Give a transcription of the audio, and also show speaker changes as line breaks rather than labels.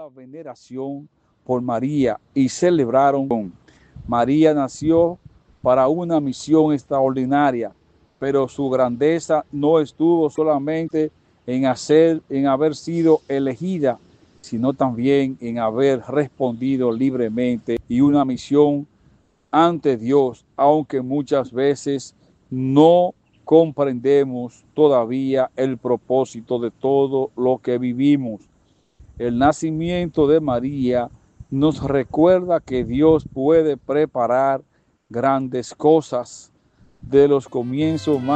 veneración por María y celebraron. María nació para una misión extraordinaria, pero su grandeza no estuvo solamente en haber sido elegida, sino también en haber respondido libremente y una misión ante Dios, aunque muchas veces no comprendemos todavía el propósito de todo lo que vivimos. El nacimiento de María nos recuerda que Dios puede preparar grandes cosas de los comienzos más